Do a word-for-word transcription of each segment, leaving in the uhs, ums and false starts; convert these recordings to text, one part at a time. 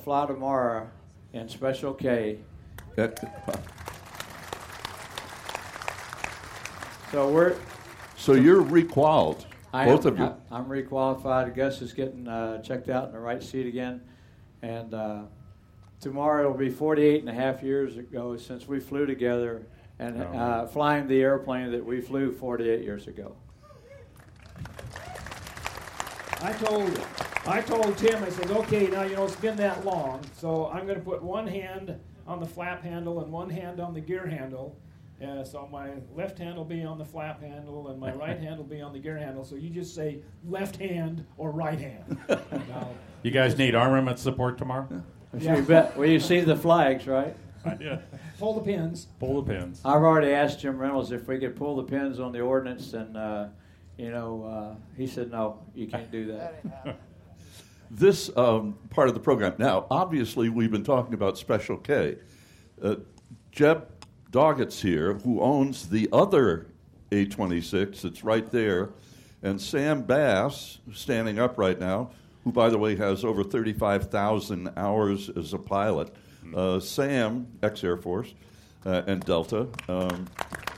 fly tomorrow in Special K. So we're. So you're requalified, both am, of you. I, I'm requalified. Gus is getting uh, checked out in the right seat again, and uh, tomorrow it'll be forty-eight and a half years ago since we flew together and uh, flying the airplane that we flew forty-eight years ago. I told I told Tim, I said, okay, now, you know, it's been that long, so I'm going to put one hand on the flap handle and one hand on the gear handle. Uh, so my left hand will be on the flap handle and my right hand will be on the gear handle. So you just say left hand or right hand. Now, you guys need armament support tomorrow? Yeah. You bet. Well, you see the flags, right? Yeah. Pull the pins. Pull the pins. I've already asked Jim Reynolds if we could pull the pins on the ordnance, and uh, you know, uh, he said no, you can't do that. This um, part of the program. Now, obviously, we've been talking about Special K. Uh, Jeb Doggett's here, who owns the other A twenty-six. It's right there. And Sam Bass, standing up right now, who, by the way, has over thirty-five thousand hours as a pilot. Uh, Sam, ex-Air Force, uh, and Delta. Um,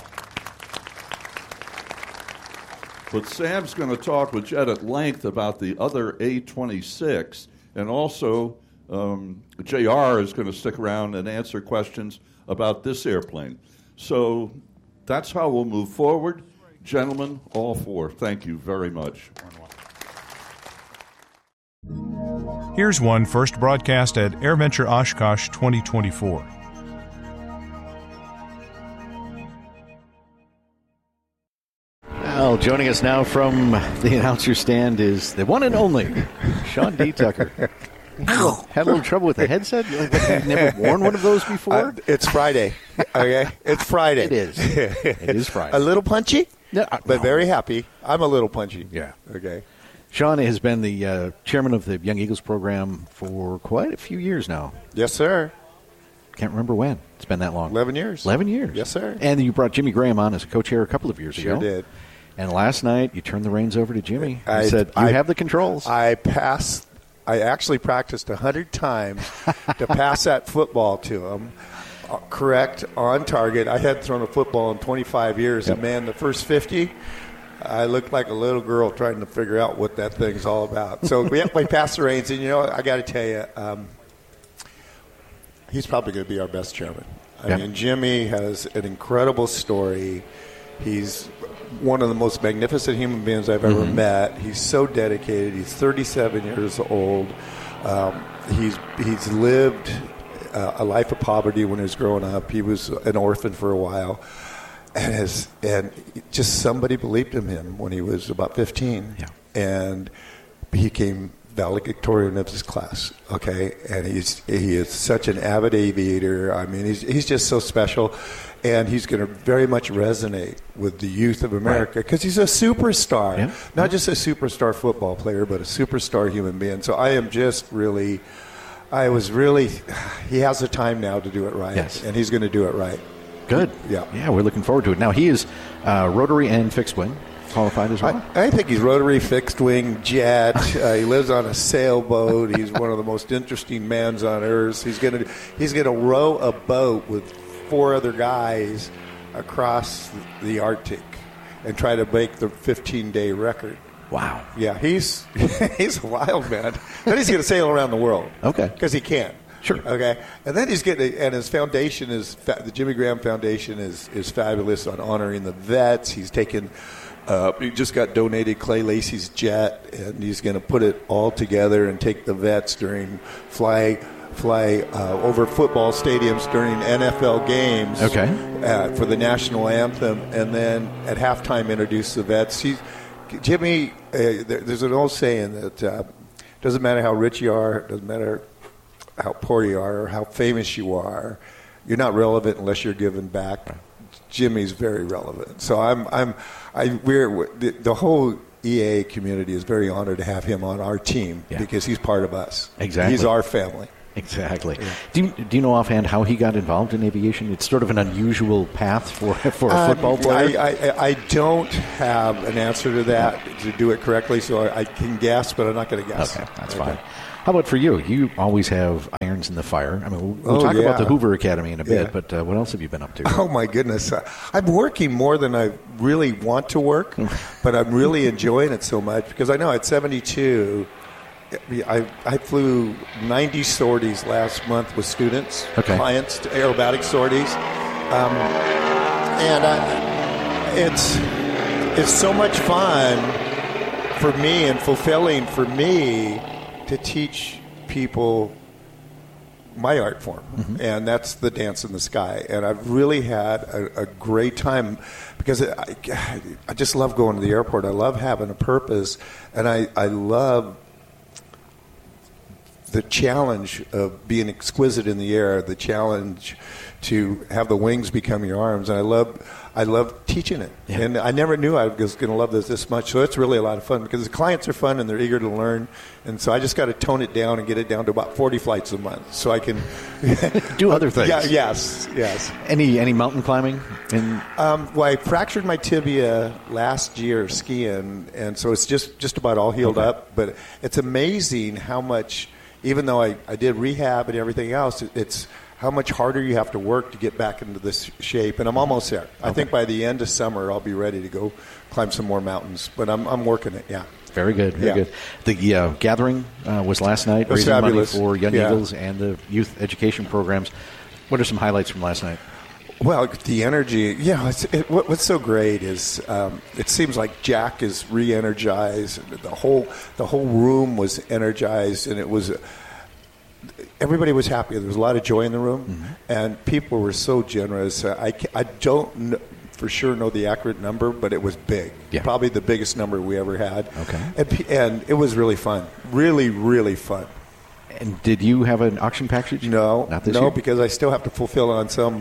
but Sam's going to talk with Jed at length about the other A twenty-six, and also um, J R is going to stick around and answer questions about this airplane. So that's how we'll move forward. Gentlemen, all four, thank you very much. Here's one first broadcast at AirVenture Oshkosh twenty twenty-four. Well, joining us now from the announcer stand is the one and only Sean D. Tucker. Had a, little, had a little trouble with the headset? You've never worn one of those before? Uh, it's Friday. Okay? It's Friday. It is. It is Friday. A little punchy, no, uh, but no. very happy. I'm a little punchy. Yeah. Okay. Sean has been the uh, chairman of the Young Eagles program for quite a few years now. Yes, sir. Can't remember when. It's been that long. Eleven years. Eleven years. Yes, sir. And you brought Jimmy Graham on as a co-chair a couple of years sure ago. Sure did. And last night you turned the reins over to Jimmy. I You said, you I, have the controls. I passed. I actually practiced a hundred times to pass that football to him. Uh, correct, on target. I hadn't thrown a football in twenty-five years, yep. and man, the first fifty, I looked like a little girl trying to figure out what that thing's all about. So we, we passed the reins, and you know, I got to tell you, um, he's probably going to be our best chairman. I yep. mean, Jimmy has an incredible story. He's one of the most magnificent human beings I've ever mm-hmm. met. He's so dedicated. He's thirty-seven years old. Um, he's he's lived uh, a life of poverty when he was growing up. He was an orphan for a while, and his, and just somebody believed in him when he was about fifteen, yeah. and he came valedictorian of his class. Okay, and he's he is such an avid aviator. I mean, he's he's just so special. And he's going to very much resonate with the youth of America because he's a superstar, yeah. not just a superstar football player, but a superstar human being. So I am just really, I was really, he has the time now to do it right, yes. and he's going to do it right. Good. Yeah. Yeah, we're looking forward to it. Now, he is uh, rotary and fixed wing qualified as well. I, I think he's rotary, fixed wing, jet. Uh, he lives on a sailboat. He's one of the most interesting mans on earth. He's going to he's going to row a boat with four other guys across the Arctic and try to break the fifteen-day record. Wow. Yeah, he's he's a wild man. Then he's going to sail around the world. Okay. Because he can. Sure. Okay. And then he's getting, and his foundation is, the Jimmy Graham Foundation is, is fabulous on honoring the vets. He's taken, uh, he just got donated Clay Lacey's jet, and he's going to put it all together and take the vets during fly fly uh, over football stadiums during N F L games okay. uh, for the national anthem, and then at halftime introduce the vets. He's, Jimmy, uh, there, there's an old saying that uh, doesn't matter how rich you are, doesn't matter how poor you are or how famous you are, you're not relevant unless you're giving back. Jimmy's very relevant. So I'm, I'm, I, we're the, the whole E A community is very honored to have him on our team yeah. because he's part of us. Exactly. He's our family. Exactly. Yeah. Do you, do you know offhand how he got involved in aviation? It's sort of an unusual path for for a football um, player. I, I, I don't have an answer to that to do it correctly, so I, I can guess, but I'm not going to guess. Okay, that's okay. fine. How about for you? You always have irons in the fire. I mean, we'll, we'll Oh, talk yeah. about the Hoover Academy in a bit, Yeah. but uh, what else have you been up to? Oh, my goodness. Uh, I'm working more than I really want to work, but I'm really enjoying it so much because I know at seventy-two, I, I flew ninety sorties last month with students, Okay. clients, aerobatic sorties. Um, and I, it's, it's so much fun for me and fulfilling for me to teach people my art form, Mm-hmm. and that's the dance in the sky. And I've really had a, a great time because I, I just love going to the airport. I love having a purpose, and I, I love the challenge of being exquisite in the air, the challenge to have the wings become your arms. And I love I love teaching it. Yeah. And I never knew I was going to love this this much. So it's really a lot of fun because the clients are fun and they're eager to learn. And so I just got to tone it down and get it down to about forty flights a month so I can Do other things. Yeah, yes, yes. Any any mountain climbing? In, Um, well, I fractured my tibia last year skiing, and so it's just, just about all healed Okay. up. But it's amazing how much, even though I, I did rehab and everything else, it, it's how much harder you have to work to get back into this shape. And I'm almost there. I think by the end of summer, I'll be ready to go climb some more mountains. But I'm, I'm working it, yeah. very good, very Yeah. good. The uh, gathering uh, was last night, It was raising fabulous. money for Young Yeah. Eagles and the youth education programs. What are some highlights from last night? Well, the energy, yeah. It's, it, what, what's so great is um, it seems like Jack is re-energized. The whole the whole room was energized, and it was everybody was happy. There was a lot of joy in the room, Mm-hmm. and people were so generous. I, ca- I don't kn- for sure know the accurate number, but it was big. Yeah. Probably the biggest number we ever had. Okay. and, pe- and it was really fun, really, really fun. And did you have an auction package? No, Not this no, year? because I still have to fulfill on some.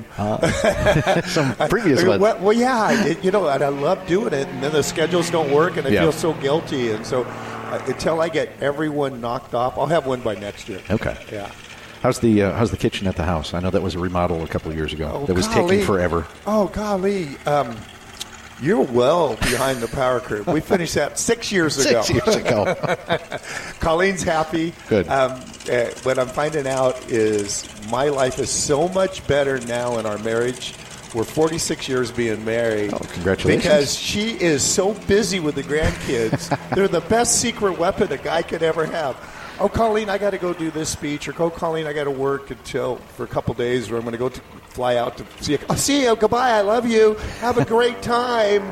Some previous I- ones. Well, well, yeah, it, you know, and I love doing it, and then the schedules don't work, and I Yeah. feel so guilty, and so uh, until I get everyone knocked off, I'll have one by next year. Okay. Yeah. How's the uh, how's the kitchen at the house? I know that was a remodel a couple of years ago. Oh, that was golly. taking forever. Oh, golly. Um, you're well behind the power curve. We finished that six years ago. Six years ago. Colleen's happy. Good. Um, uh, what I'm finding out is my life is so much better now in our marriage. We're forty-six years being married. Oh, congratulations. Because she is so busy with the grandkids. They're the best secret weapon a guy could ever have. Oh, Colleen, I got to go do this speech. Or, oh, Colleen, I got to work until for a couple days, or I'm going to go to fly out to see you. Oh, see you. Goodbye. I love you. Have a great time.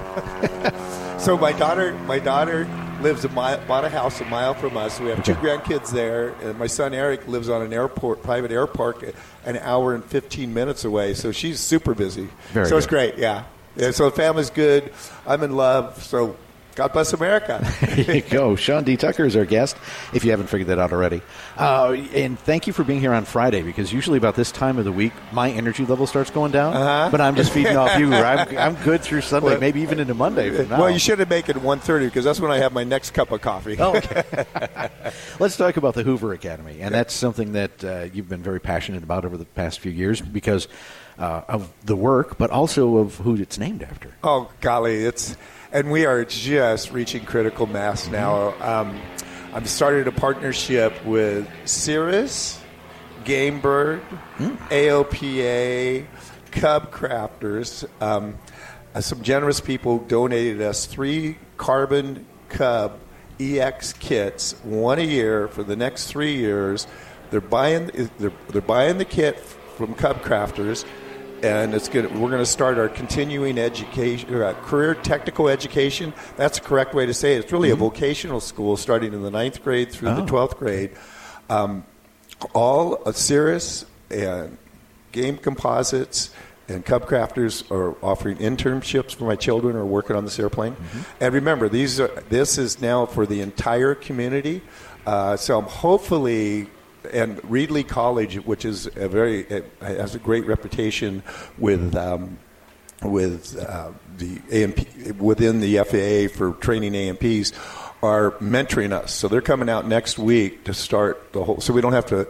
So my daughter, my daughter lives a mile, bought a house a mile from us. We have two Okay. grandkids there, and my son Eric lives on an airport, private airport, an hour and fifteen minutes away. So she's super busy. Very so it's good. great. Yeah. Yeah. So the family's good. I'm in love. So God bless America. There you go. Sean D. Tucker is our guest, if you haven't figured that out already. Uh, and thank you for being here on Friday, because usually about this time of the week, my energy level starts going down. Uh-huh. But I'm just feeding off you. I'm, I'm good through Sunday, Well, maybe even into Monday from now. Well, you should have made it one thirty because that's when I have my next cup of coffee. Oh, okay. Let's talk about the Hoover Academy. And that's something that uh, you've been very passionate about over the past few years because uh, of the work, but also of who it's named after. Oh, golly, it's and we are just reaching critical mass now. Um, I've started a partnership with Cirrus, Game Bird, A O P A, Cub Crafters. Um, uh, some generous people donated us three Carbon Cub E X kits, one a year for the next three years. They're buying they're, they're buying the kit from Cub Crafters. And it's good. We're going to start our continuing education, uh, career technical education. That's the correct way to say it. It's really mm-hmm. a vocational school starting in the ninth grade through oh. the twelfth grade. Um, all uh, Cirrus and Game Composites and Cub Crafters are offering internships for my children who are working on this airplane. Mm-hmm. And remember, these are, this is now for the entire community. Uh, so I'm hopefully... And Reedley College, which is a very it has a great reputation with um, with uh, the A M P within the F A A for training A M Ps, are mentoring us. So they're coming out next week to start the whole. So we don't have to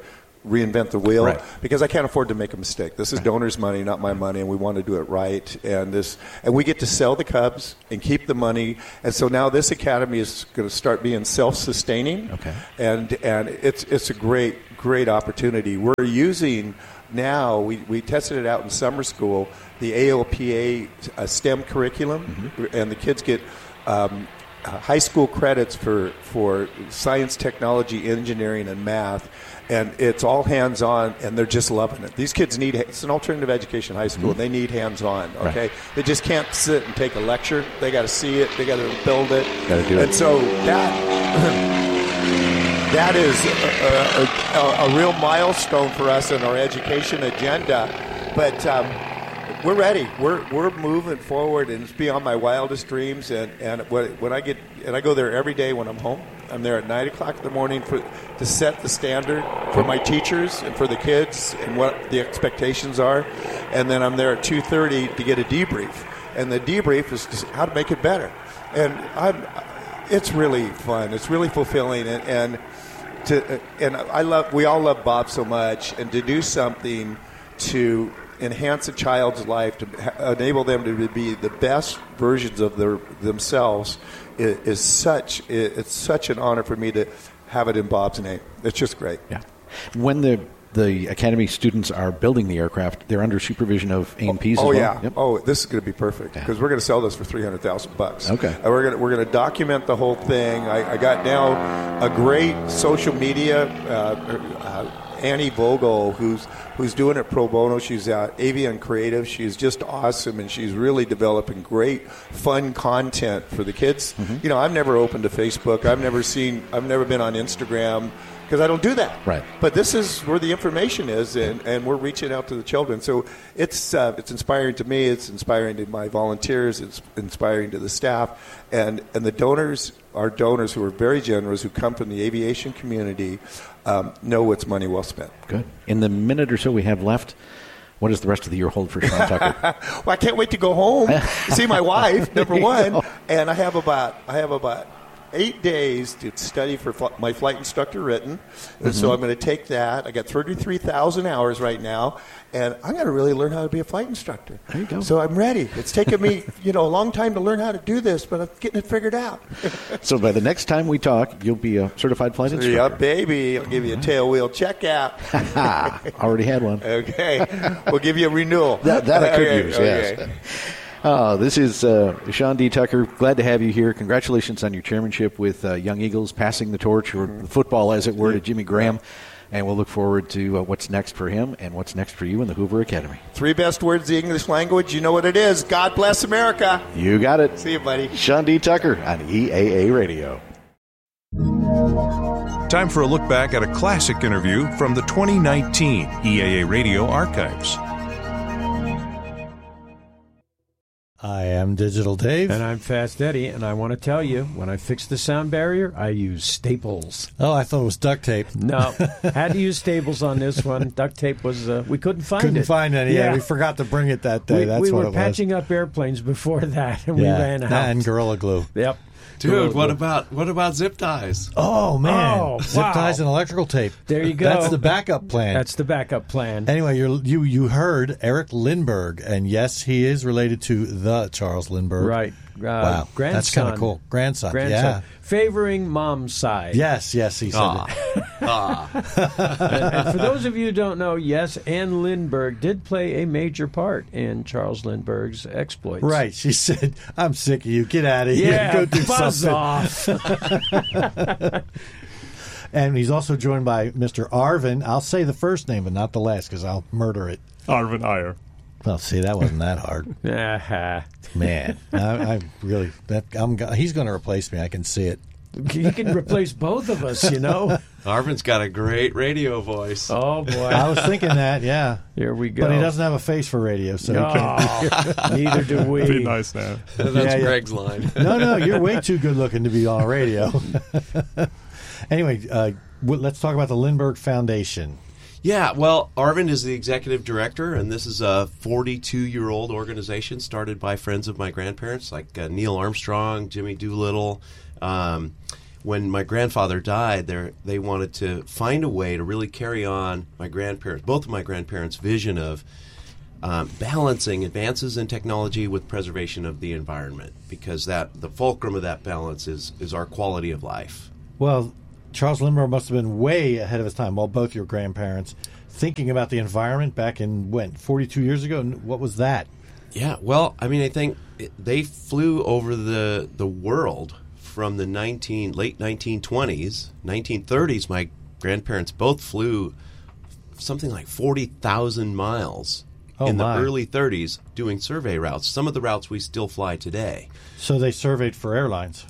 reinvent the wheel Right. because I can't afford to make a mistake. This is donors' money, not my money, and we want to do it right. And this, and we get to sell the Cubs and keep the money. And so now this academy is going to start being self-sustaining. Okay. And and it's it's a great great opportunity. We're using now. We we tested it out in summer school. The A L P A uh, STEM curriculum, mm-hmm. and the kids get. Um, Uh, high school credits for, for science, technology, engineering, and math, and it's all hands-on, and they're just loving it. These kids need, it's an alternative education high school, mm-hmm. and they need hands-on, okay? Right. They just can't sit and take a lecture. They got to see it. They got to build it. Got to do and it. And so that, that is a, a, a real milestone for us in our education agenda, but um, we're ready. We're we're moving forward, and it's beyond my wildest dreams. And, and when I get and I go there every day when I'm home. I'm there at nine o'clock in the morning for to set the standard for my teachers and for the kids and what the expectations are, and then I'm there at two thirty to get a debrief. And the debrief is just how to make it better. And I'm, it's really fun. It's really fulfilling, and, and to and I love. We all love Bob so much, and to do something to enhance a child's life, to ha- enable them to be the best versions of their themselves, is, is such. It's such an honor for me to have it in Bob's name. It's just great. Yeah. When the the Academy students are building the aircraft, they're under supervision of A and Ps oh, as well? yeah. Yep. Oh, this is going to be perfect because yeah. we're going to sell this for three hundred thousand bucks. Okay. And we're going to we're going to document the whole thing. I, I got now a great social media. Uh, uh, Annie Vogel, who's who's doing it pro bono. She's at Avian Creative. She's just awesome, and she's really developing great, fun content for the kids. Mm-hmm. You know, I've never opened a Facebook. I've never seen. I've never been on Instagram because I don't do that. Right. But this is where the information is, and, and we're reaching out to the children. So it's uh, it's inspiring to me. It's inspiring to my volunteers. It's inspiring to the staff, and and the donors. Our donors, who are very generous, who come from the aviation community, um, know it's money well spent. Good. In the minute or so we have left, what does the rest of the year hold for Sean Tucker? Well, I can't wait to go home, see my wife, number one, go. and I have about I have about eight days to study for fl- my flight instructor written, and mm-hmm. so I'm going to take that. I got thirty-three thousand hours right now, and I'm going to really learn how to be a flight instructor. There you go. So I'm ready. It's taken me, you know, a long time to learn how to do this, but I'm getting it figured out. So by the next time we talk, you'll be a certified flight instructor. Yeah, baby. I'll give you a tail wheel checkout. Already had one. Okay. We'll give you a renewal. That, that I could okay, use, okay. yes. Uh, this is uh, Sean D. Tucker. Glad to have you here. Congratulations on your chairmanship with uh, Young Eagles, passing the torch, or the football, as it were, to Jimmy Graham. And we'll look forward to uh, what's next for him and what's next for you in the Hoover Academy. Three best words in the English language. You know what it is. God bless America. You got it. See you, buddy. Sean D. Tucker on E A A Radio. Time for a look back at a classic interview from the twenty nineteen E A A Radio archives. I am Digital Dave. And I'm Fast Eddie, and I want to tell you, when I fix the sound barrier, I use staples. Oh, I thought it was duct tape. No, had to use staples on this one. Duct tape was, uh, we couldn't find Couldn't it. find any. Yeah. Yeah, we forgot to bring it that day. We, That's we what were it was. patching up airplanes before that, and yeah. we ran out. And Gorilla Glue. Yep. Dude, what about what about zip ties? Oh, man. Oh, Zip wow. ties and electrical tape. There you go. That's the backup plan. That's the backup plan. Anyway, you're, you you heard Eric Lindbergh, and yes, he is related to the Charles Lindbergh. Right. Uh, wow. Grandson. That's kind of cool. Grandson. Grandson. Yeah. Favoring mom's side. Yes, yes, he said Ah. it. Ah. and, and for those of you who don't know, yes, Ann Lindbergh did play a major part in Charles Lindbergh's exploits. Right. She said, I'm sick of you. Get out of here. Yeah, Go do buzz something. off. And he's also joined by Mister Arvin. I'll say the first name, but not the last, because I'll murder it. Arvin Iyer. Well, see, that wasn't that hard. Man, I, I really, that I'm, he's going to replace me. I can see it. He can replace both of us, you know. Arvin's got a great radio voice. Oh, boy. I was thinking that, yeah. Here we go. But he doesn't have a face for radio, so no, he can't. neither do we. Be nice now. That's Yeah, yeah. Greg's line. No, no, you're way too good looking to be on radio. Anyway, uh, w- let's talk about the Lindbergh Foundation. Yeah, well, Arvin is the executive director, and this is a forty-two-year-old organization started by friends of my grandparents, like uh, Neil Armstrong, Jimmy Doolittle. Um, when my grandfather died, they they wanted to find a way to really carry on my grandparents, both of my grandparents' vision of um, balancing advances in technology with preservation of the environment, because that the fulcrum of that balance is is our quality of life. Well, Charles Lindbergh must have been way ahead of his time. Well, both your grandparents thinking about the environment back in when forty-two years ago. What was that? Yeah, well, I mean, I think it, they flew over the the world from the nineteen late nineteen twenties, nineteen thirties. My grandparents both flew something like forty thousand miles oh in my. the early thirties doing survey routes. Some of the routes we still fly today. So they surveyed for airlines.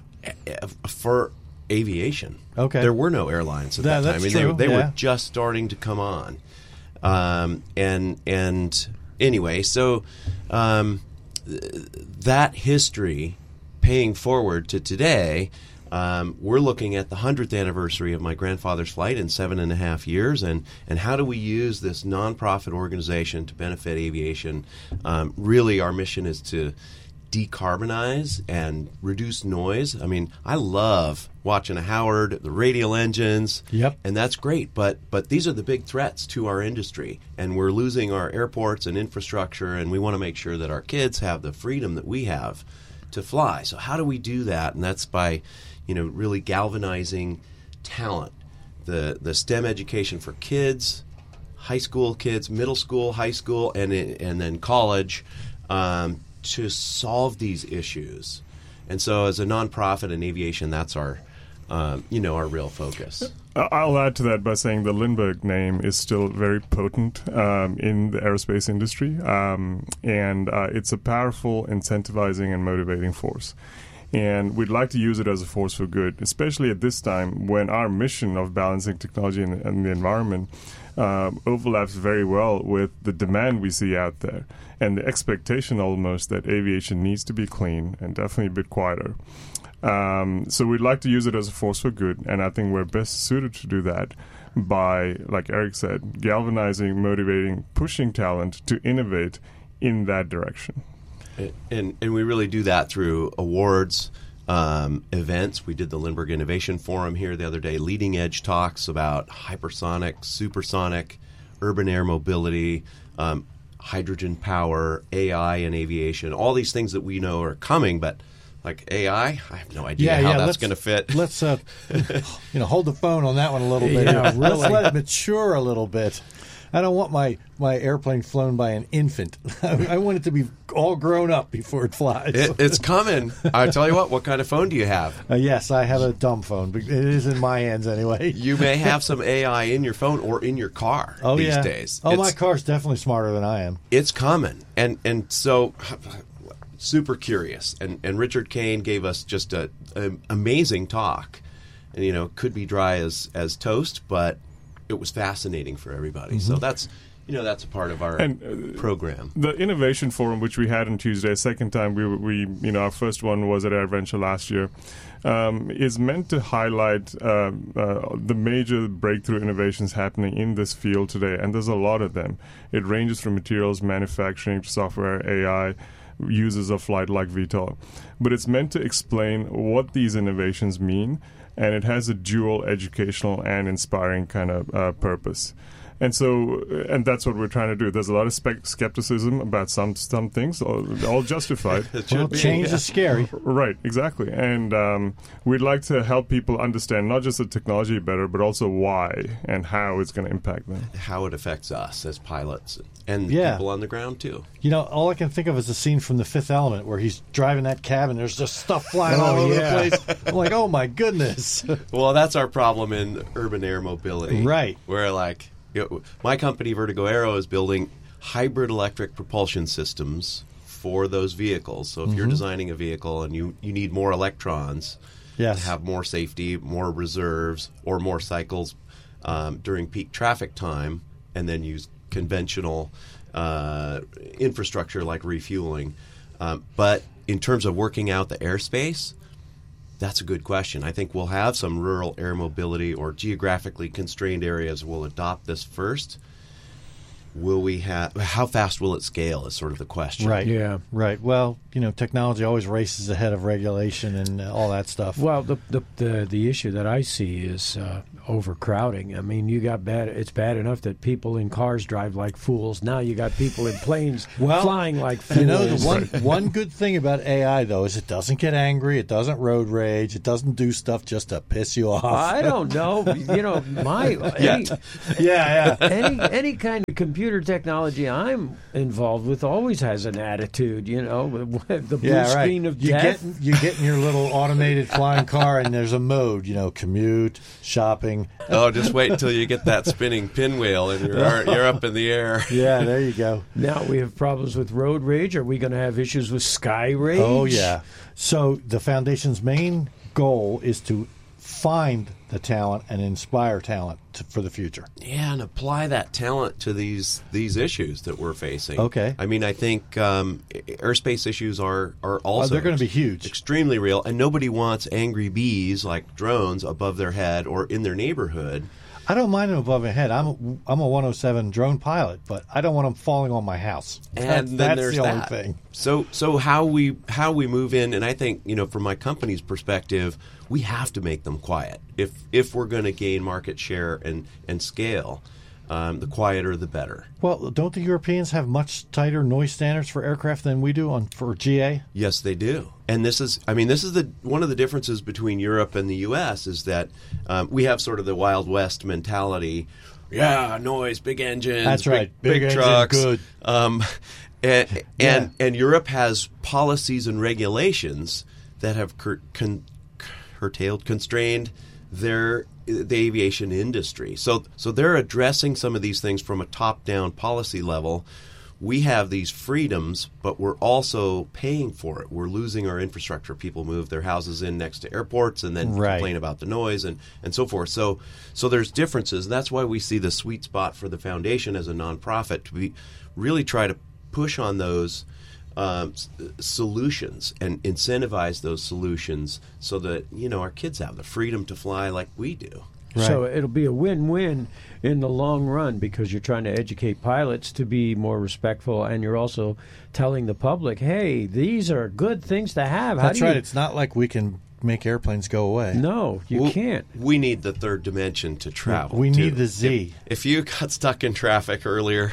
For aviation. Okay. There were no airlines at That- that time. that's I mean, true, they, they yeah. were just starting to come on. Um, and and anyway, so um, th- that history paying forward to today, um, we're looking at the hundredth anniversary of my grandfather's flight in seven and a half years, and, and how do we use this nonprofit organization to benefit aviation? Um, really, our mission is to decarbonize and reduce noise. I mean, I love watching a Howard, the radial engines, Yep. and that's great. But but these are the big threats to our industry, and we're losing our airports and infrastructure, and we want to make sure that our kids have the freedom that we have to fly. So how do we do that? And that's by, you know, really galvanizing talent, the the STEM education for kids, high school kids, middle school, high school, and and then college, um, to solve these issues. And so, as a nonprofit in aviation, that's our, um, you know, our real focus. I'll add to that by saying the Lindbergh name is still very potent um, in the aerospace industry, um, and uh, it's a powerful, incentivizing, and motivating force. And we'd like to use it as a force for good, especially at this time when our mission of balancing technology and, and the environment um, overlaps very well with the demand we see out there and the expectation almost that aviation needs to be clean and definitely a bit quieter. Um, so we'd like to use it as a force for good, and I think we're best suited to do that by, like Eric said, galvanizing, motivating, pushing talent to innovate in that direction. And, and and we really do that through awards, um, events. We did the Lindbergh Innovation Forum here the other day, leading edge talks about hypersonic, supersonic, urban air mobility, um, hydrogen power, A I in aviation, all these things that we know are coming, but like A I, I have no idea Yeah, how yeah, that's let's- going to fit. Let's uh, you know, hold the phone on that one a little bit. Yeah, Let's really. let it mature a little bit. I don't want my, my airplane flown by an infant. I want it to be all grown up before it flies. It, it's coming. I tell you what, what kind of phone do you have? Uh, yes, I have a dumb phone, but it is in my hands anyway. You may have some A I in your phone or in your car Oh, these yeah. days. Oh, my It's- car's definitely smarter than I am. It's common, and and so super curious. And and Richard Kane gave us just a, a amazing talk, and you know could be dry as as toast, but it was fascinating for everybody. So that's you know that's a part of our And, uh, program. The Innovation Forum, which we had on Tuesday, second time we we you know our first one was at AirVenture last year, um, is meant to highlight um, uh, the major breakthrough innovations happening in this field today, and there's a lot of them. It ranges from materials manufacturing to software, A I, uses of flight like V TOL, but it's meant to explain what these innovations mean, and it has a dual educational and inspiring kind of uh, purpose. And so, and that's what we're trying to do. There's a lot of spe- skepticism about some some things, all, all justified. It should Well, be, change yeah. is scary. Right, exactly. And um, we'd like to help people understand not just the technology better, but also why and how it's going to impact them. How it affects us as pilots and Yeah. people on the ground too. You know, all I can think of is the scene from The Fifth Element where he's driving that cab and there's just stuff flying Oh, all over yeah. the place. I'm like, oh my goodness. Well, that's our problem in urban air mobility. Right. Where, like, you know, my company, Vertigo Aero, is building hybrid electric propulsion systems for those vehicles. So if you're designing a vehicle and you, you need more electrons Yes. to have more safety, more reserves, or more cycles um, during peak traffic time, and then use conventional uh, infrastructure like refueling. Um, but in terms of working out the airspace, that's a good question. I think we'll have some rural air mobility or geographically constrained areas will adopt this first. Will we have? How fast will it scale? Is sort of the question. Right. Yeah. Right. Well, you know, technology always races ahead of regulation and all that stuff. Well, the the the, the issue that I see is uh, overcrowding. I mean, you got bad. It's bad enough that people in cars drive like fools. Now you got people in planes well, flying like fools. You know, the one one good thing about A I though is it doesn't get angry, it doesn't road rage, it doesn't do stuff just to piss you off. I don't know. You know, my any, yeah, yeah. any any kind of computer technology I'm involved with always has an attitude. You know, the blue yeah, screen right. of you death. Get, you get in your little automated flying car, and there's a mode. You know, commute, shopping. Oh, just wait until you get that spinning pinwheel, and you're you're up in the air. Yeah, there you go. Now we have problems with road rage. Are we going to have issues with sky rage? Oh yeah. So the foundation's main goal is to find the talent and inspire talent to, for the future. Yeah, and apply that talent to these these issues that we're facing. Okay. I mean, I think um, airspace issues are, are also oh, they're going to be huge. Extremely real, and nobody wants angry bees like drones above their head or in their neighborhood. I don't mind them above my head. I'm a, I'm a one oh seven drone pilot, but I don't want them falling on my house. And that's, then that's there's the only that. thing. So so how we how we move in, and I think, you know, from my company's perspective, we have to make them quiet if if we're going to gain market share and and scale. Um, the quieter, the better. Well, don't the Europeans have much tighter noise standards for aircraft than we do on for G A? Yes, they do. And this is, I mean, this is the one of the differences between Europe and the U S is that um, we have sort of the Wild West mentality. Yeah, noise, big engines. That's big, right. Big, Big engine, trucks. good. Um, and, Yeah. and and Europe has policies and regulations that have cur- con- curtailed, constrained their the aviation industry. So so they're addressing some of these things from a top-down policy level. We have these freedoms, but we're also paying for it. We're losing our infrastructure. People move their houses in next to airports and then Right. complain about the noise and, and so forth. So so there's differences. That's why we see the sweet spot for the foundation as a nonprofit to be really try to push on those um, s- solutions and incentivize those solutions so that, you know, our kids have the freedom to fly like we do. So it'll be a win-win in the long run because you're trying to educate pilots to be more respectful, and you're also telling the public, hey, these are good things to have. How That's do you... right. It's not like we can make airplanes go away. No, you Well, can't. We need the third dimension to travel. We too. need the Z. If, if you got stuck in traffic earlier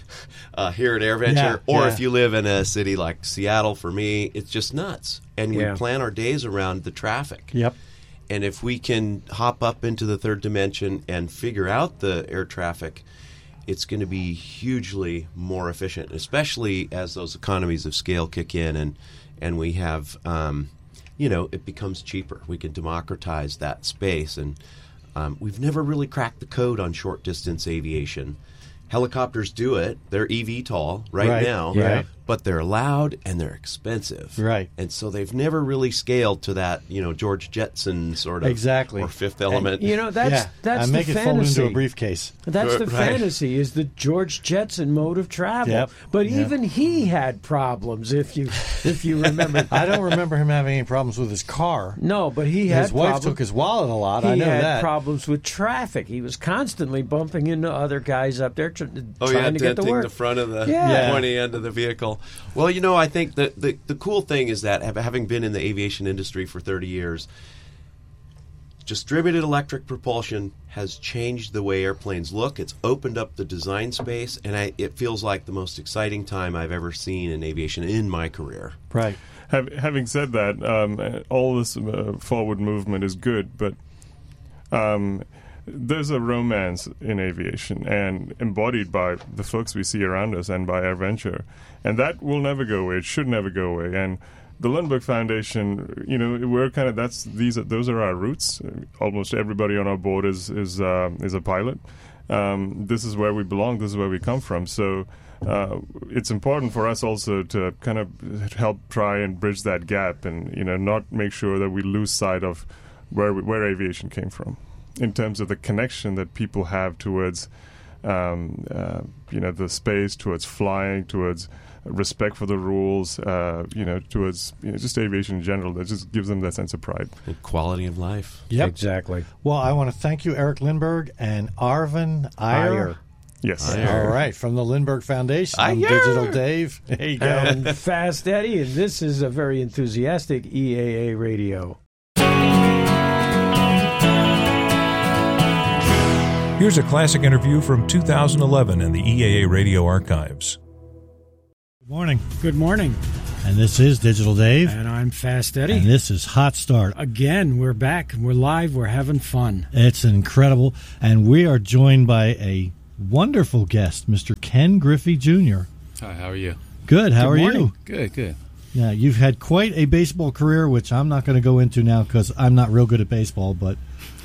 uh, here at AirVenture, Yeah, or yeah. if you live in a city like Seattle, for me, it's just nuts. And Yeah. we plan our days around the traffic. Yep. And if we can hop up into the third dimension and figure out the air traffic, it's going to be hugely more efficient, especially as those economies of scale kick in and, and we have, um, you know, it becomes cheaper. We can democratize that space. And um, we've never really cracked the code on short distance aviation. Helicopters do it. They're E V tall right, Right, now, yeah. but they're loud and they're expensive. Right. And so they've never really scaled to that, you know, George Jetson sort of Exactly. or Fifth Element. You know, that's yeah. that's I the make it fantasy. fold into a briefcase. That's the Right. fantasy, is the George Jetson mode of travel. Yep. But Yeah. even he had problems, if you if you remember. I don't remember him having any problems with his car. No, but he had His wife problems. took his wallet a lot. He I know had that. problems with traffic. He was constantly bumping into other guys up there tr- Oh, trying yeah, to get to denting work. the front of the Yeah. pointy end of the vehicle. Well, you know, I think that the, the cool thing is that hav- having been in the aviation industry for thirty years, distributed electric propulsion has changed the way airplanes look. It's opened up the design space, and I, it feels like the most exciting time I've ever seen in aviation in my career. Right. Have, having said that, um, uh, all this uh, forward movement is good, but um, there's a romance in aviation, and embodied by the folks we see around us and by AirVenture, and that will never go away. It should never go away. And the Lindbergh Foundation, you know, we're kind of that's these are, those are our roots. Almost everybody on our board is is uh, is a pilot. Um, this is where we belong. This is where we come from. So. Uh, it's important for us also to kind of help try and bridge that gap, and you know, not make sure that we lose sight of where we, where aviation came from, in terms of the connection that people have towards, um, uh, you know, the space, towards flying, towards respect for the rules, uh, you know, towards you know, just aviation in general. That just gives them that sense of pride, and quality of life. Yep. Exactly. Well, I want to thank you, Eric Lindbergh and Arvin Iyer. Iyer. Yes. All right, from the Lindbergh Foundation, I'm Ayer. Digital Dave. There you go. And Fast Eddie, and this is a very enthusiastic E A A radio. Here's a classic interview from two thousand eleven in the E A A radio archives. Good morning. Good morning. And this is Digital Dave. And I'm Fast Eddie. And this is Hot Start. Again, we're back. We're live. We're having fun. It's incredible. And we are joined by a wonderful guest, Mister Ken Griffey Junior Hi, how are you? Good. How Good are morning. you? Good, good. Yeah, you've had quite a baseball career, which I'm not going to go into now because I'm not real good at baseball, but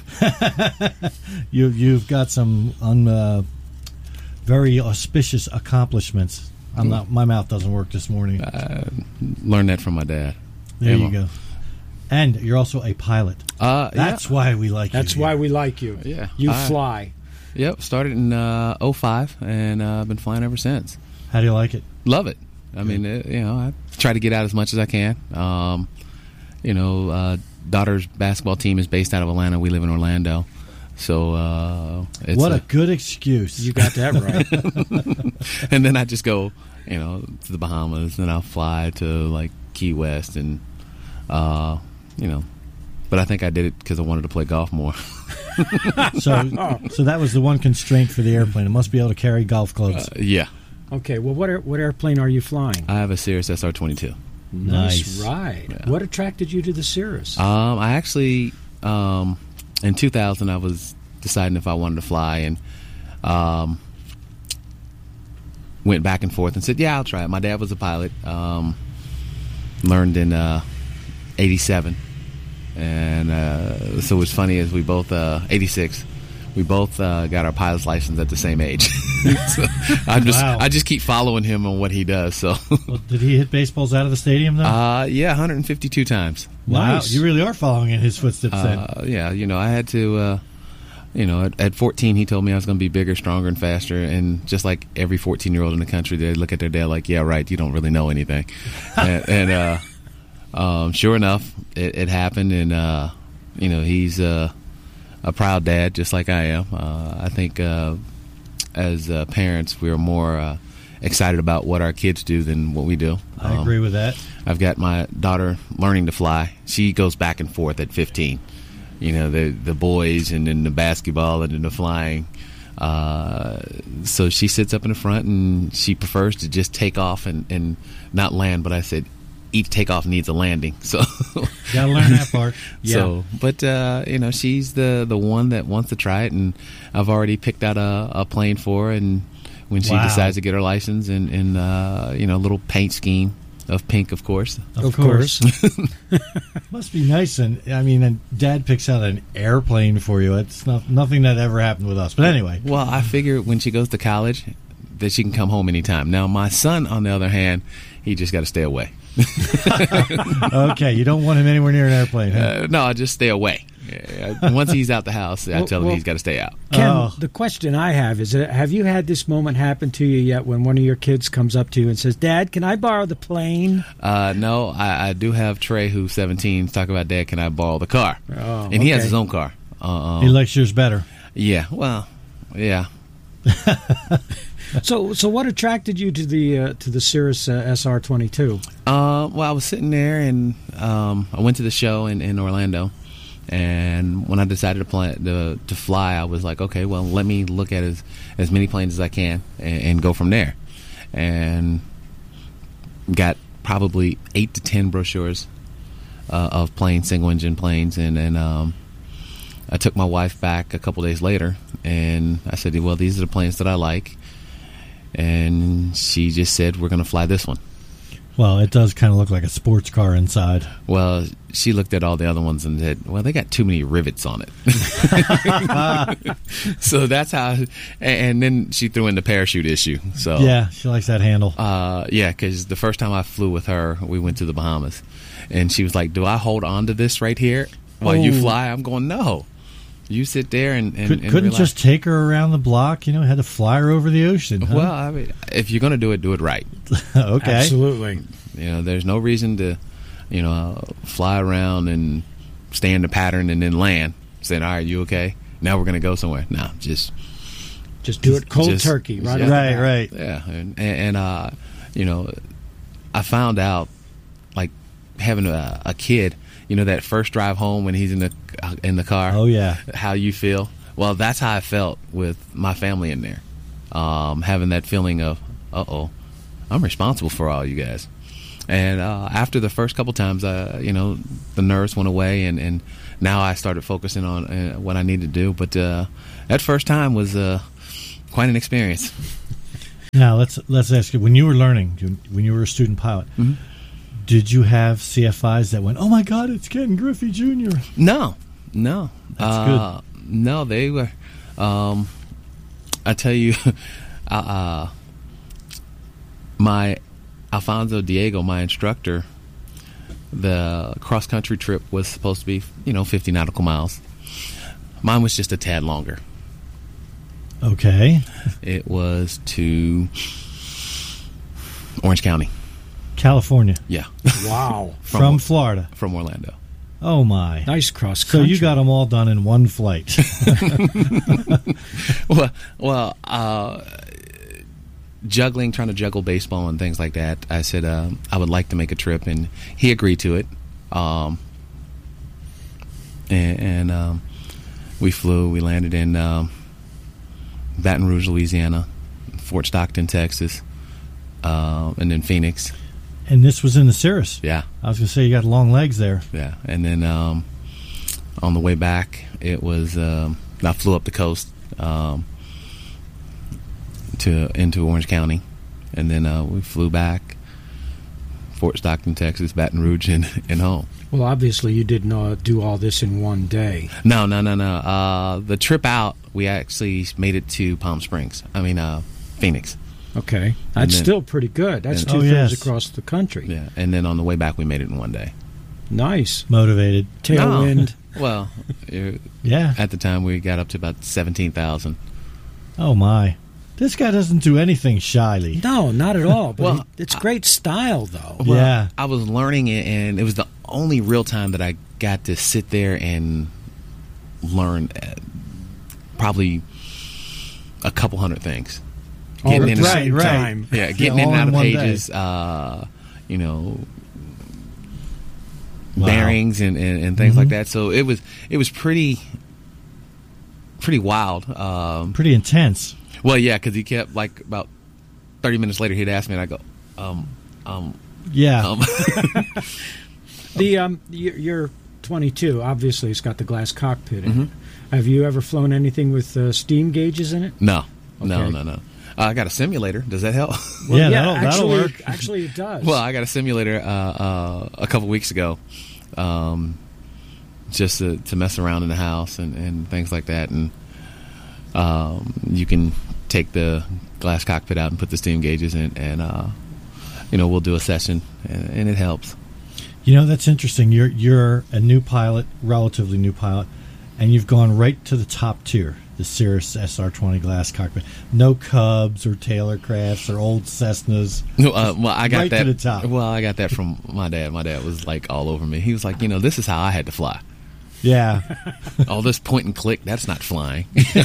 you, you've got some un, uh, very auspicious accomplishments. I'm not. My mouth doesn't work this morning. I learned that from my dad. There Emma. you go. And you're also a pilot. Uh, That's yeah. why we like That's you. why we like you. Yeah. You I- fly. Yep, started in uh, oh five, and uh, I've been flying ever since. How do you like it? Love it. I mean, it, you know, I try to get out as much as I can. Um, you know, uh, daughter's basketball team is based out of Atlanta. We live in Orlando. So uh, it's What a, a good excuse. You got that right. and then I just go, you know, to the Bahamas, and I'll fly to like Key West, and uh, you know, but I think I did it because I wanted to play golf more. so, so that was the one constraint for the airplane. It must be able to carry golf clubs. Uh, yeah, Okay, well, what air, what airplane are you flying? I have a Cirrus S R twenty-two. Nice. Right. Yeah. What attracted you to the Cirrus? Um, I actually, um, in two thousand, I was deciding if I wanted to fly, and um, went back and forth and said, yeah, I'll try it. My dad was a pilot. Um, learned in uh, eighty-seven. And uh, so what's funny is we both, uh, eighty-six, we both uh, got our pilot's license at the same age. So I'm just, Wow. I just keep following him on what he does. So, Well, did he hit baseballs out of the stadium, though? uh, yeah, one hundred fifty-two times. wow. nice. You really are following in his footsteps then. Uh, yeah, you know, I had to, uh, you know, at, at fourteen, he told me I was going to be bigger, stronger, and faster. And just like every fourteen-year-old in the country, they look at their dad like, yeah, right, you don't really know anything. and and uh, um, sure enough, it, it happened. And, uh, you know, he's uh, a proud dad, just like I am. Uh, I think uh, as uh, parents, we are more uh, excited about what our kids do than what we do. I Um, agree with that. I've got my daughter learning to fly. She goes back and forth at fifteen. You know, the the boys and then the basketball and then the flying. Uh, so she sits up in the front and she prefers to just take off and, and not land. But I said, each takeoff needs a landing. So Got to learn that part. Yeah. So, but uh, you know, she's the the one that wants to try it, and I've already picked out a, a plane for her. And when she Wow. decides to get her license, and, and uh, you know, a little paint scheme of pink, of course. Of, Of course. course. Must be nice. And I mean, and Dad picks out an airplane for you. It's not nothing that ever happened with us. But anyway. Well, I figure when she goes to college that she can come home anytime. Now, my son, on the other hand, he just got to stay away. Okay, you don't want him anywhere near an airplane, huh? Uh, no, just stay away. Yeah, once he's out the house, I Well- tell him well- he's got to stay out. Ken, Oh. the question I have is, uh, have you had this moment happen to you yet when one of your kids comes up to you and says, Dad, can I borrow the plane? Uh, no, I, I do have Trey, who's seventeen, talk about, Dad, can I borrow the car? Oh, and he has okay. his own car. Uh, He likes yours better. yeah, well, yeah. So, so what attracted you to the uh, to the Cirrus uh, S R twenty-two? Uh, well, I was sitting there, and um, I went to the show in, in Orlando. And when I decided to, play, to to fly, I was like, okay, well, let me look at as, as many planes as I can and, and go from there. And got probably eight to ten brochures uh, of planes, single-engine planes. And, and um, I took my wife back a couple days later, and I said, well, these are the planes that I like. And she just said, we're going to fly this one. Well, it does kind of look like a sports car inside. Well, she looked at all the other ones and said, well, they got too many rivets on it. So that's how, and then she threw in the parachute issue. So Yeah, she likes that handle. uh, yeah, because the first time I flew with her, we went to the Bahamas. And she was like, do I hold on to this right here while you Oh. fly? I'm going, no. You sit there and, and, Could, and couldn't relax. just take her around the block, you know, had to fly her over the ocean. Huh? Well, I mean, if you're going to do it, do it right. Okay. Absolutely. You know, there's no reason to, you know, fly around and stay in the pattern and then land. Saying, all right, you okay? Now we're going to go somewhere. No, just Just do it cold Just- turkey, right? yeah. off the Right, bat. right. Yeah, and, and uh, you know, I found out like having a, a kid, you know, that first drive home when he's in the in the car. Oh, yeah. How you feel? Well, that's how I felt with my family in there, um, having that feeling of, uh oh, I'm responsible for all you guys. And uh, after the first couple times, uh, you know, the nerves went away, and, and now I started focusing on uh, what I needed to do. But uh, that first time was uh, quite an experience. Now let's let's ask you: when you were learning, when you were a student pilot, Mhm. did you have C F Is that went, "Oh my God, it's Ken Griffey Junior" No, no, That's uh, no. They were. Um, I tell you, uh, uh, my Alfonso Diego, my instructor, the cross country trip was supposed to be, you know, fifty nautical miles. Mine was just a tad longer. Okay. It was to Orange County, California. Yeah. Wow. From, Florida. From Orlando. Oh my. Nice cross So country. you got them all done in one flight. well, well, uh, juggling, trying to juggle baseball and things like that. I said um, I would like to make a trip, and he agreed to it. Um, and and um, we flew. We landed in um, Baton Rouge, Louisiana, Fort Stockton, Texas, uh, and then Phoenix. And this was in the Cirrus. Yeah. I was going to say you got long legs there. Yeah, and then um, on the way back, it was um, I flew up the coast um, to into Orange County, and then uh, we flew back Fort Stockton, Texas, Baton Rouge, and, and home. Well, obviously, you didn't uh, do all this in one day. No, no, no, no. Uh, the trip out, we actually made it to Palm Springs. I mean, uh, Phoenix. Okay, that's then- still pretty good. That's and- two Oh, thirds yes. across the country. Yeah, and then on the way back, we made it in one day. Nice. Motivated. Tailwind. No. Well, it- Yeah. At the time, we got up to about seventeen thousand. Oh my. This guy doesn't do anything shyly. No, not at all. But Well, he, it's great style, though. Well, Yeah. I was learning it, and it was the only real time that I got to sit there and learn uh, probably a couple hundred things. All at in the and- same right. time. Yeah, getting Yeah, in all and out in of one day. pages, uh, you know, Wow. bearings and, and, and things Mhm. like that. So it was it was pretty pretty wild. Um, Pretty intense. well, yeah, because he kept like about thirty minutes later, he'd ask me, and I go, um, um, Yeah. um. The um, you- you're twenty-two. Obviously, it's got the glass cockpit in Mhm. it. Have you ever flown anything with uh, steam gauges in it? No, no, Okay. no, no. Uh, I got a simulator. Does that help? Well, Yeah, that'll- that'll actually, work. Actually, it does. Well, I got a simulator uh, uh, a couple weeks ago, um, just to, to mess around in the house and, and things like that. And um, you can take the glass cockpit out and put the steam gauges in, and uh, you know, we'll do a session, and, and it helps. You know, that's interesting. You're you're a new pilot, relatively new pilot, and you've gone right to the top tier, the Cirrus S R twenty glass cockpit. No Cubs or Taylor Crafts or old Cessnas. No, uh, well, I got Right that. to the top. Well, I got that from my dad. My dad was like all over me. He was like, you know, this is how I had to fly. Yeah. All this point and click, that's not flying.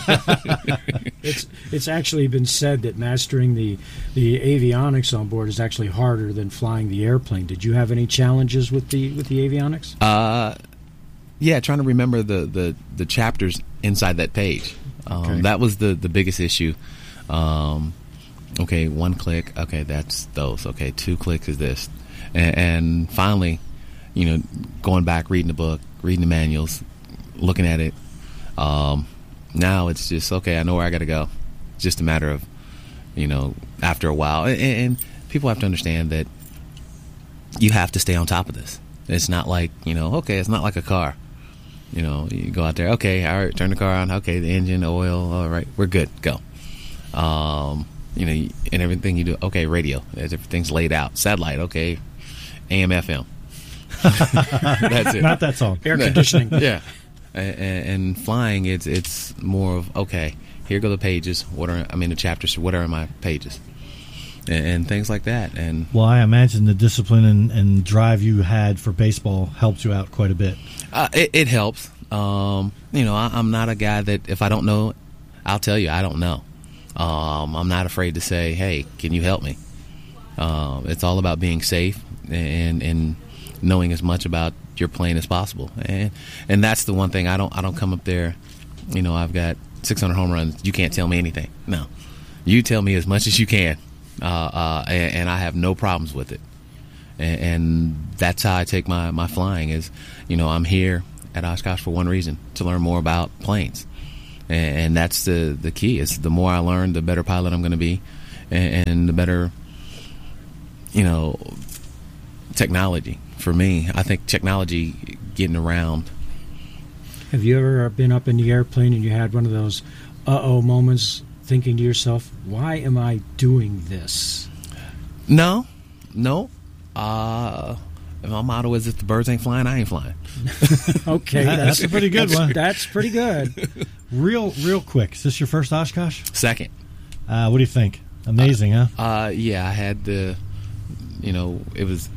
It's it's actually been said that mastering the the avionics on board is actually harder than flying the airplane. Did you have any challenges with the with the avionics? Uh, yeah, trying to remember the, the, the chapters inside that page. Um, Okay. That was the, the biggest issue. Um, okay, one click. Okay, that's those. Okay, two clicks is this. And, and finally, you know, going back, reading the book, reading the manuals, looking at it. Um, now it's just, okay, I know where I got to go. It's just a matter of, you know, after a while. And, and people have to understand that you have to stay on top of this. It's not like, you know, okay, it's not like a car. You know, you go out there, okay, all right, turn the car on, okay, the engine, oil, all right, we're good, go. Um, you know, and everything you do, okay, radio, everything's laid out. Satellite, okay, A M, F M. That's it. Not that song. Air conditioning. Yeah. And, and flying, it's it's more of, okay, here go the pages. What are, I mean, the chapters, what are my pages? And, and things like that. And Well, I imagine the discipline and, and drive you had for baseball helped you out quite a bit. Uh, it, it helps. Um, you know, I, I'm not a guy that if I don't know, I'll tell you I don't know. Um, I'm not afraid to say, hey, can you help me? Um, it's all about being safe and, and knowing as much about your plane as possible. And and that's the one thing. I don't I don't come up there, you know, I've got six hundred home runs. You can't tell me anything. No. You tell me as much as you can, uh, uh, and, and I have no problems with it. And, and that's how I take my, my flying is, you know, I'm here at Oshkosh for one reason, to learn more about planes. And, and that's the, the key. Is the more I learn, the better pilot I'm going to be, and, and the better, you know, technology. For me, I think technology getting around. Have you ever been up in the airplane and you had one of those uh-oh moments, thinking to yourself, why am I doing this? No, no. Uh, my motto is, if the birds ain't flying, I ain't flying. Okay, that, that's, that's a pretty good that's, one. That's pretty good. Real, real quick. Is this your first Oshkosh? Second. Uh, what do you think? Amazing, uh, huh? Uh, yeah, I had the, you know, it was,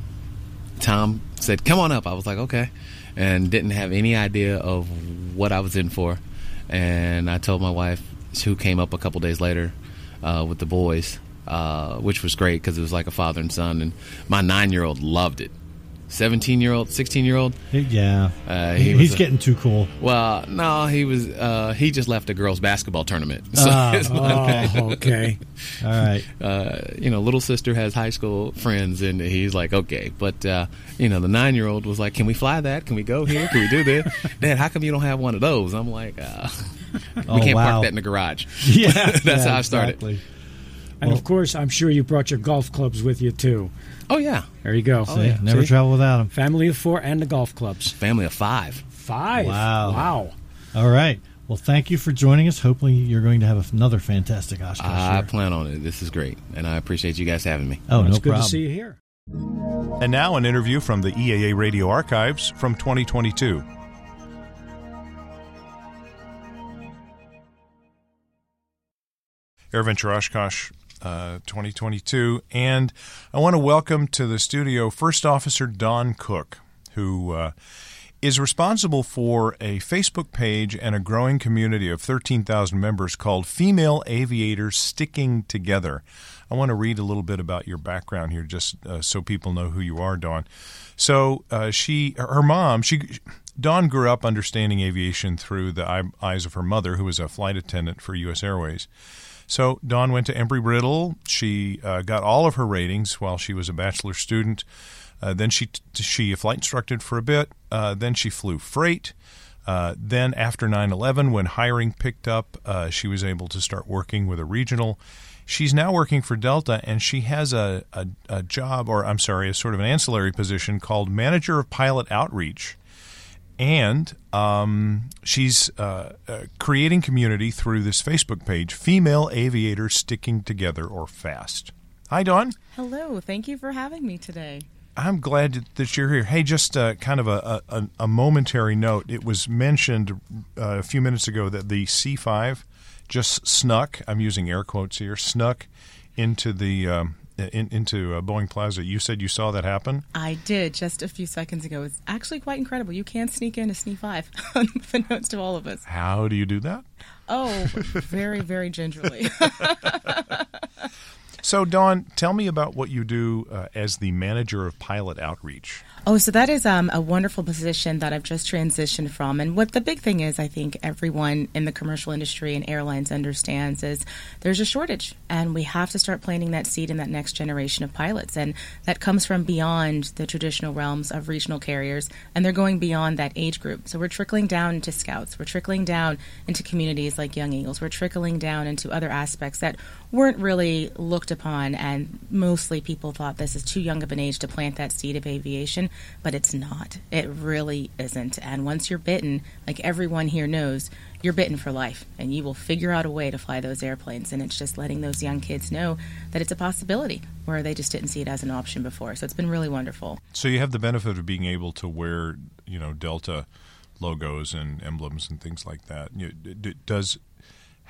Tom said, come on up. I was like, okay. And didn't have any idea of what I was in for. And I told my wife, who came up a couple days later uh, with the boys, uh, which was great because it was like a father and son. And my nine-year-old loved it. seventeen-year-old, sixteen-year-old. Yeah. Uh, he He's a, getting too cool. Well, no, he was. Uh, he just left a girls' basketball tournament. So oh, oh okay. All right. Uh, you know, little sister has high school friends, and he's like, okay. But, uh, you know, the nine-year-old was like, can we fly that? Can we go here? Can we do this? Dad, how come you don't have one of those? I'm like, uh, we oh, can't wow. park that in the garage. Yeah. That's yeah, how I started. Exactly. And, well, of course, I'm sure you brought your golf clubs with you, too. Oh, yeah. There you go. Oh, See, yeah. Never See? travel without them. Family of four and the golf clubs. Family of five. Five? Wow. Wow. All right. Well, thank you for joining us. Hopefully, you're going to have another fantastic Oshkosh I year. plan on it. This is great, and I appreciate you guys having me. Oh, well, no it's problem. good to see you here. And now an interview from the E A A Radio Archives from twenty twenty-two. AirVenture Oshkosh uh, twenty twenty-two, and I want to welcome to the studio First Officer Don Cook, who uh, is responsible for a Facebook page and a growing community of thirteen thousand members called Female Aviators Sticking Together. I want to read a little bit about your background here, just uh, so people know who you are, Dawn. So uh, she, her mom, she, Dawn grew up understanding aviation through the eyes of her mother, who was a flight attendant for U S Airways. So Dawn went to Embry-Riddle. She uh, got all of her ratings while she was a bachelor student. Uh, then she she flight instructed for a bit. Uh, then she flew freight. Uh, then after nine eleven, when hiring picked up, uh, she was able to start working with a regional. She's now working for Delta, and she has a, a, a job, or I'm sorry, a sort of an ancillary position called Manager of Pilot Outreach. And um, she's uh, uh, creating community through this Facebook page, Female Aviators Sticking Together, or FAST. Hi, Dawn. Hello. Thank you for having me today. I'm glad that you're here. Hey, just uh, kind of a, a, a momentary note. It was mentioned uh, a few minutes ago that the C five just snuck, I'm using air quotes here, snuck into the um, in, into uh, Boeing Plaza. You said you saw that happen? I did just a few seconds ago. It's actually quite incredible. You can sneak into S N E five, unbeknownst to all of us. How do you do that? Oh, very, very gingerly. So, Dawn, tell me about what you do uh, as the Manager of Pilot Outreach. Oh, so that is um, a wonderful position that I've just transitioned from. And what the big thing is, I think everyone in the commercial industry and airlines understands is there's a shortage, and we have to start planting that seed in that next generation of pilots. And that comes from beyond the traditional realms of regional carriers, and they're going beyond that age group. So we're trickling down into scouts. We're trickling down into communities like Young Eagles. We're trickling down into other aspects that weren't really looked upon, and mostly people thought this is too young of an age to plant that seed of aviation. But it's not. It really isn't. And once you're bitten, like everyone here knows, you're bitten for life, and you will figure out a way to fly those airplanes. And it's just letting those young kids know that it's a possibility where they just didn't see it as an option before. So it's been really wonderful. So you have the benefit of being able to wear, you know, Delta logos and emblems and things like that. You, does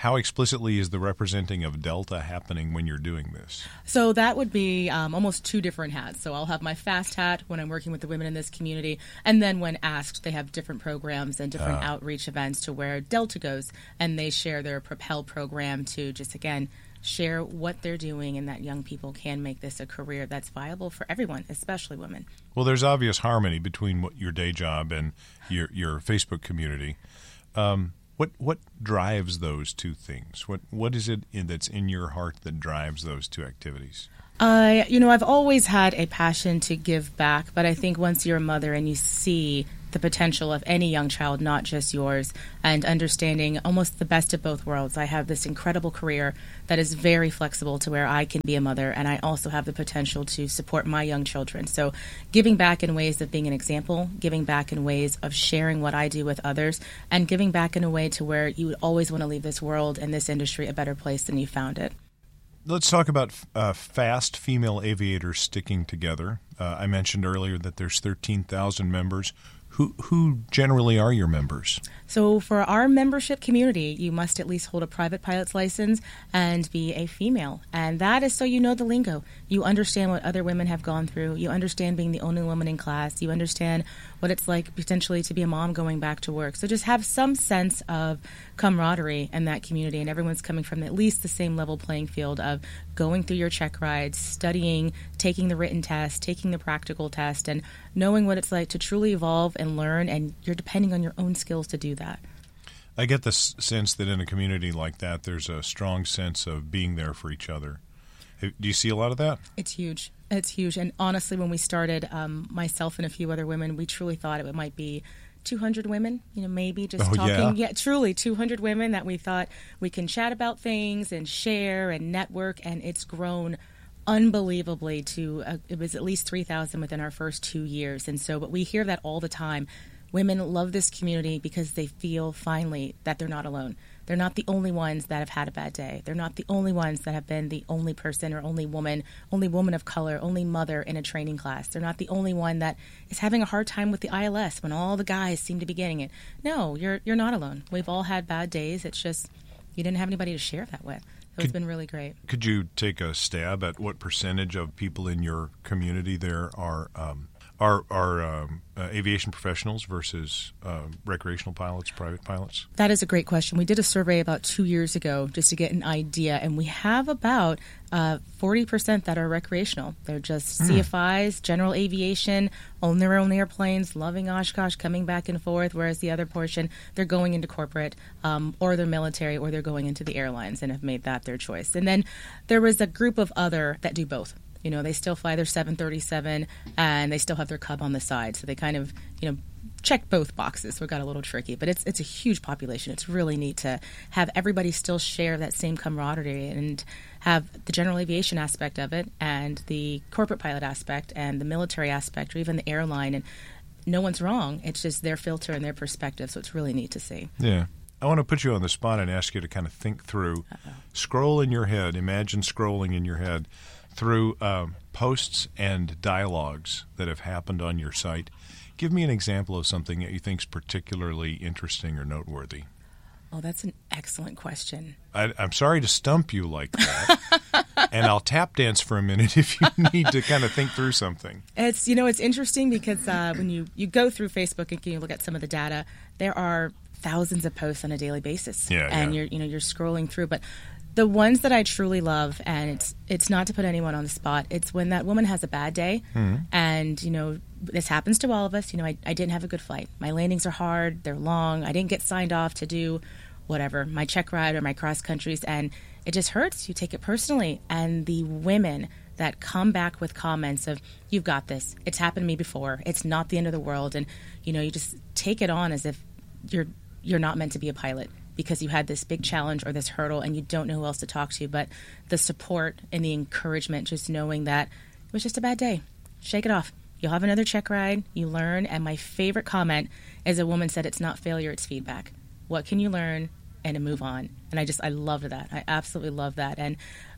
how explicitly is the representing of Delta happening when you're doing this? So that would be um, almost two different hats. So I'll have my FAST hat when I'm working with the women in this community, and then when asked, they have different programs and different Uh. outreach events to where Delta goes, and they share their Propel program to just, again, share what they're doing and that young people can make this a career that's viable for everyone, especially women. Well, there's obvious harmony between what your day job and your your Facebook community. Um, what what drives those two things? What what is it in, that's in your heart that drives those two activities? Uh, you know, I've always had a passion to give back, but I think once you're a mother and you see the potential of any young child, not just yours, and understanding almost the best of both worlds. I have this incredible career that is very flexible to where I can be a mother, and I also have the potential to support my young children. So giving back in ways of being an example, giving back in ways of sharing what I do with others, and giving back in a way to where you would always want to leave this world and this industry a better place than you found it. Let's talk about uh, fast female aviators sticking together. Uh, I mentioned earlier that there's thirteen thousand members. Who who generally are your members? So for our membership community, you must at least hold a private pilot's license and be a female. And that is so you know the lingo. You understand what other women have gone through. You understand being the only woman in class. You understand what it's like potentially to be a mom going back to work. So just have some sense of camaraderie in that community, and everyone's coming from at least the same level playing field of going through your check rides, studying, taking the written test, taking the practical test, and knowing what it's like to truly evolve and learn, and you're depending on your own skills to do that. I get the s- sense that in a community like that, there's a strong sense of being there for each other. Do you see a lot of that? It's huge. It's huge. And honestly, when we started, um, myself and a few other women, we truly thought it might be two hundred women, you know, maybe just Oh, talking. yeah? yeah, truly two hundred women that we thought we can chat about things and share and network. And it's grown unbelievably to, uh, it was at least three thousand within our first two years. And so, but we hear that all the time. Women love this community because they feel finally that they're not alone. They're not the only ones that have had a bad day. They're not the only ones that have been the only person or only woman, only woman of color, only mother in a training class. They're not the only one that is having a hard time with the I L S when all the guys seem to be getting it. No, you're you're not alone. We've all had bad days. It's just you didn't have anybody to share that with. So it's been really great. Could you take a stab at what percentage of people in your community there are um, are, are um, uh, aviation professionals versus uh, recreational pilots, private pilots? That is a great question. We did a survey about two years ago just to get an idea, and we have about uh, forty percent that are recreational. They're just Mm. C F Is, general aviation, own their own airplanes, loving Oshkosh, coming back and forth, whereas the other portion, they're going into corporate um, or they're military or they're going into the airlines and have made that their choice. And then there was a group of other that do both. You know, they still fly their seven thirty-seven and they still have their Cub on the side. So they kind of, you know, check both boxes. So it got a little tricky, but it's it's a huge population. It's really neat to have everybody still share that same camaraderie and have the general aviation aspect of it and the corporate pilot aspect and the military aspect or even the airline. And no one's wrong. It's just their filter and their perspective. So it's really neat to see. Yeah. I want to put you on the spot and ask you to kind of think through, Uh-oh. scroll in your head, imagine scrolling in your head through um, posts and dialogues that have happened on your site. Give me an example of something that you think is particularly interesting or noteworthy. Oh, that's an excellent question. I, I'm sorry to stump you like that, and I'll tap dance for a minute if you need to kind of think through something. It's, you know, it's interesting because uh, when you, you go through Facebook and you look at some of the data, there are thousands of posts on a daily basis. Yeah, and yeah. you're, you know, you're scrolling through, but the ones that I truly love, and it's it's not to put anyone on the spot, it's when that woman has a bad day, mm-hmm. and, you know, this happens to all of us. You know, I, I didn't have a good flight. My landings are hard. They're long. I didn't get signed off to do whatever, my check ride or my cross countries, and it just hurts. You take it personally. And the women that come back with comments of, you've got this. It's happened to me before. It's not the end of the world. And, you know, you just take it on as if you're you're not meant to be a pilot, because you had this big challenge or this hurdle and you don't know who else to talk to. But the support and the encouragement, just knowing that it was just a bad day. Shake it off. You'll have another check ride. You learn. And my favorite comment is a woman said, it's not failure, it's feedback. What can you learn and to move on? And I just, I loved that. I absolutely love that. And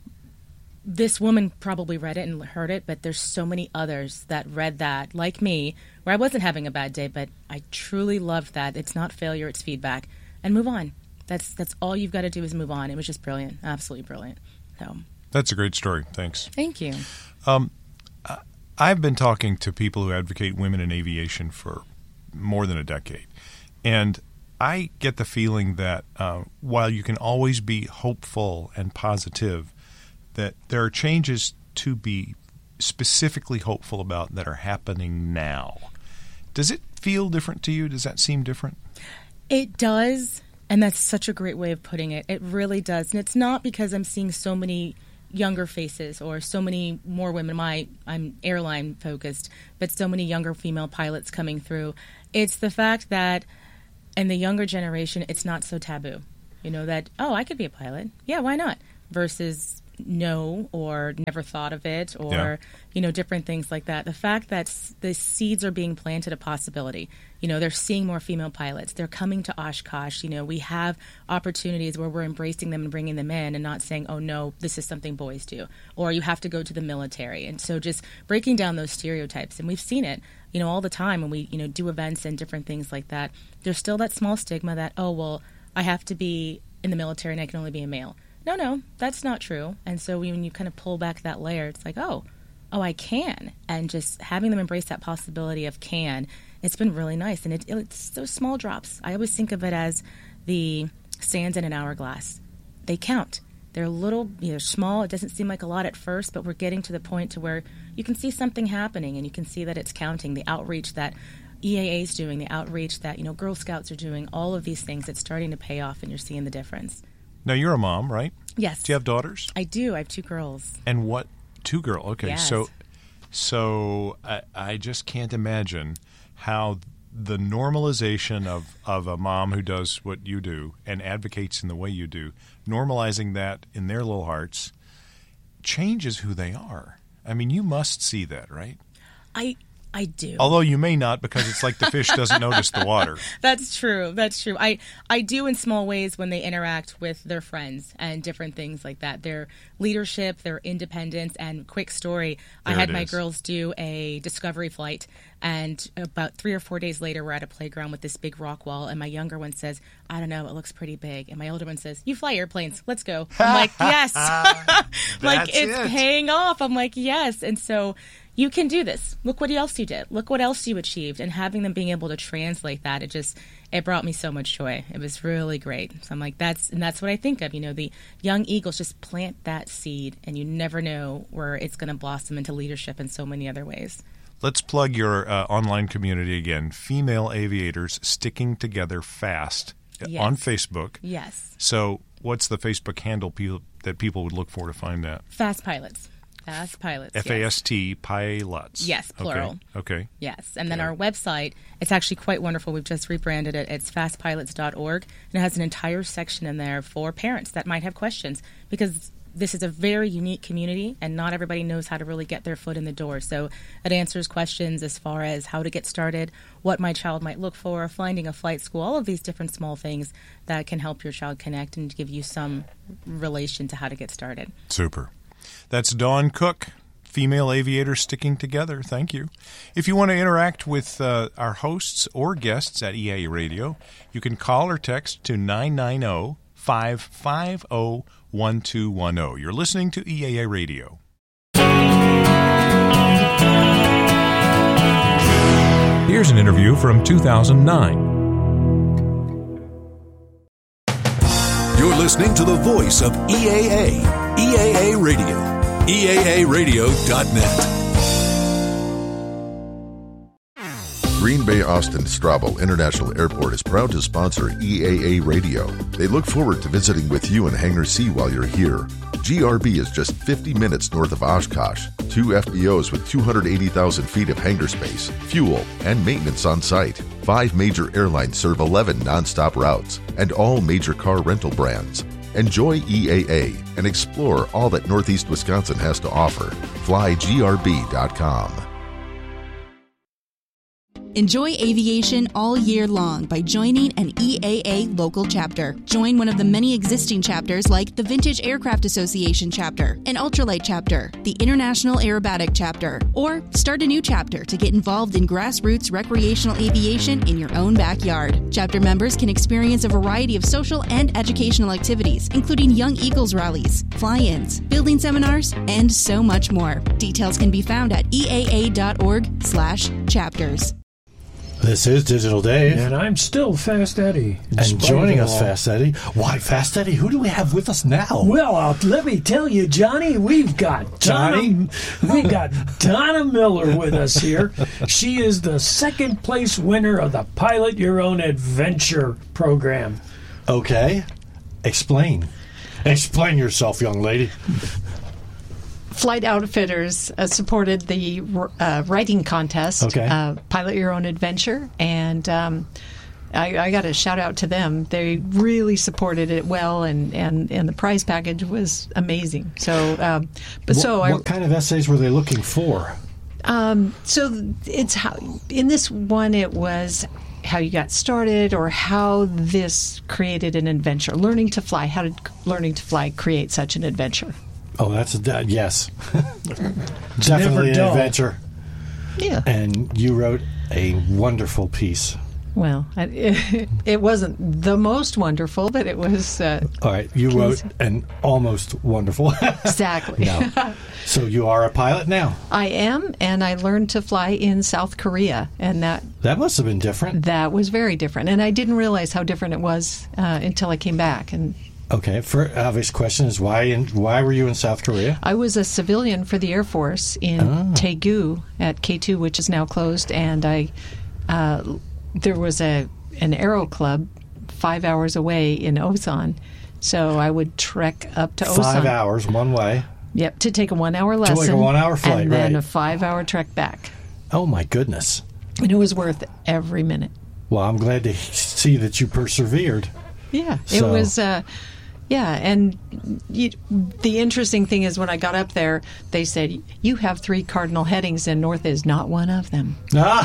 this woman probably read it and heard it, but there's so many others that read that, like me, where I wasn't having a bad day, but I truly loved that. It's not failure, it's feedback. And move on. That's that's all you've got to do is move on. It was just brilliant, absolutely brilliant. So that's a great story. Thanks. Thank you. Um, I've been talking to people who advocate women in aviation for more than a decade, and I get the feeling that uh, while you can always be hopeful and positive, that there are changes to be specifically hopeful about that are happening now. Does it feel different to you? Does that seem different? It does, and that's such a great way of putting it. It really does. And it's not because I'm seeing so many younger faces or so many more women. My I'm airline focused, but so many younger female pilots coming through. It's the fact that in the younger generation, it's not so taboo. You know, that, oh, I could be a pilot. Yeah, why not? Versus no, or never thought of it, or, yeah. you know, different things like that. The fact that s- the seeds are being planted of possibility. You know, they're seeing more female pilots. They're coming to Oshkosh. You know, we have opportunities where we're embracing them and bringing them in and not saying, oh, no, this is something boys do, or you have to go to the military. And so just breaking down those stereotypes. And we've seen it, you know, all the time when we, you know, do events and different things like that. There's still that small stigma that, oh, well, I have to be in the military and I can only be a male. No, no, that's not true. And so when you kind of pull back that layer, it's like, oh, oh, I can. And just having them embrace that possibility of can, it's been really nice. And it, it's those small drops. I always think of it as the sands in an hourglass. They count. They're little, you know, small. It doesn't seem like a lot at first, but we're getting to the point to where you can see something happening and you can see that it's counting. The outreach that E A A is doing, the outreach that, you know, Girl Scouts are doing, all of these things, it's starting to pay off and you're seeing the difference. Now, you're a mom, right? Yes. Do you have daughters? I do. I have two girls. And what? Two girls. Okay. Yes. So so I, I just can't imagine how the normalization of, of a mom who does what you do and advocates in the way you do, normalizing that in their little hearts, changes who they are. I mean, you must see that, right? I I do. Although you may not, because it's like the fish doesn't notice the water. That's true. That's true. I, I do in small ways when they interact with their friends and different things like that. Their leadership, their independence, and quick story. There I had it my is. girls do a discovery flight, and about three or four days later, we're at a playground with this big rock wall, and my younger one says, I don't know, it looks pretty big. And my older one says, you fly airplanes. Let's go. I'm like, yes. Like, That's it's it. paying off. I'm like, yes. And so you can do this. Look what else you did. Look what else you achieved. And having them being able to translate that, it just, it brought me so much joy. It was really great. So I'm like, that's, and that's what I think of. You know, the young eagles just plant that seed, and you never know where it's going to blossom into leadership in so many other ways. Let's plug your uh, online community again. Female Aviators Sticking Together Fast Yes. on Facebook. Yes. So what's the Facebook handle pe- that people would look for to find that? Fast pilots. Fast pilots. F A S T, pilots. Yes, plural. Okay. okay. Yes. And then our website, it's actually quite wonderful. We've just rebranded it. It's fast pilots dot org. And it has an entire section in there for parents that might have questions, because this is a very unique community and not everybody knows how to really get their foot in the door. So it answers questions as far as how to get started, what my child might look for, finding a flight school, all of these different small things that can help your child connect and give you some relation to how to get started. Super. That's Dawn Cook, Female Aviators Sticking Together. Thank you. If you want to interact with uh, our hosts or guests at E A A Radio, you can call or text to nine nine zero, five five zero, one two one zero. You're listening to E A A Radio. Here's an interview from two thousand nine. You're listening to the voice of E A A, E A A Radio, E A A radio dot net. Green Bay Austin Straubel International Airport is proud to sponsor E A A Radio. They look forward to visiting with you in Hangar C while you're here. G R B is just fifty minutes north of Oshkosh. Two F B Os with two hundred eighty thousand feet of hangar space, fuel, and maintenance on site. Five major airlines serve eleven nonstop routes, and all major car rental brands. Enjoy E A A and explore all that Northeast Wisconsin has to offer. Fly G R B dot com. Enjoy aviation all year long by joining an E A A local chapter. Join one of the many existing chapters like the Vintage Aircraft Association chapter, an Ultralight chapter, the International Aerobatic chapter, or start a new chapter to get involved in grassroots recreational aviation in your own backyard. Chapter members can experience a variety of social and educational activities, including Young Eagles rallies, fly-ins, building seminars, and so much more. Details can be found at E A A dot org slash chapters. This is Digital Dave. And I'm still Fast Eddie. And joining us, Fast Eddie. Why, Fast Eddie, who do we have with us now? Well, uh, let me tell you, Johnny, we've got Johnny? Donna, we've got Donna Miller with us here. She is the second place winner of the Pilot Your Own Adventure program. Okay. Explain. Explain yourself, young lady. Flight Outfitters uh, supported the uh, writing contest, okay. uh, Pilot Your Own Adventure, and um, I, I got a shout out to them. They really supported it well, and, and, and the prize package was amazing. So, um, but what, so what I, kind of essays were they looking for? Um, so it's how in this one it was how you got started or how this created an adventure. Learning to fly. How did learning to fly create such an adventure? Oh, that's a uh, yes. Definitely an adventure. Yeah. And you wrote a wonderful piece. Well, I, it, it wasn't the most wonderful, but it was. Uh, All right, you wrote an almost wonderful. Exactly. No. So you are a pilot now. I am, and I learned to fly in South Korea, and that that must have been different. That was very different, and I didn't realize how different it was uh, until I came back. And okay, first obvious question is why in, why were you in South Korea? I was a civilian for the Air Force in Oh. Daegu at K two, which is now closed, and I uh, there was a an aero club five hours away in Osan, so I would trek up to Osan. Five hours one way. Yep, to take a one-hour lesson, like a one-hour flight, and then right. a five-hour trek back. Oh my goodness! And it was worth every minute. Well, I'm glad to see that you persevered. Yeah, it So- was. Uh, yeah, and you, the interesting thing is when I got up there, they said, you have three cardinal headings and north is not one of them.